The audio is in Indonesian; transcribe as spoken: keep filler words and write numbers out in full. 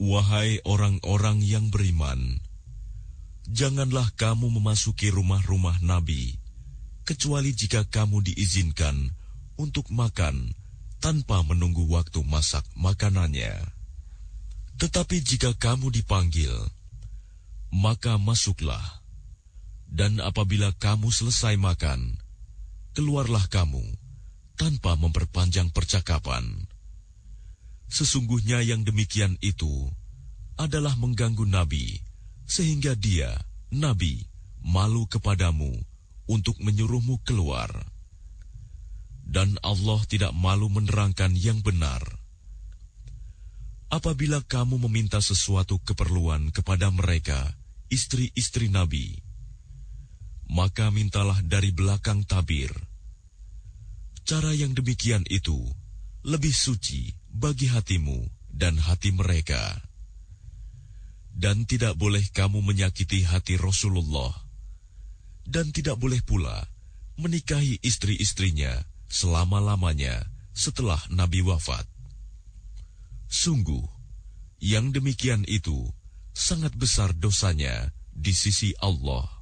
Wahai orang-orang yang beriman, janganlah kamu memasuki rumah-rumah Nabi, kecuali jika kamu diizinkan untuk makan tanpa menunggu waktu masak makanannya. Tetapi jika kamu dipanggil, maka masuklah, dan apabila kamu selesai makan, keluarlah kamu tanpa memperpanjang percakapan. Sesungguhnya yang demikian itu adalah mengganggu Nabi, sehingga dia, Nabi, malu kepadamu untuk menyuruhmu keluar. Dan Allah tidak malu menerangkan yang benar. Apabila kamu meminta sesuatu keperluan kepada mereka, istri-istri Nabi, maka mintalah dari belakang tabir. Cara yang demikian itu lebih suci bagi hatimu dan hati mereka. Dan tidak boleh kamu menyakiti hati Rasulullah, dan tidak boleh pula menikahi istri-istrinya selama-lamanya setelah Nabi wafat. Sungguh, yang demikian itu sangat besar dosanya di sisi Allah.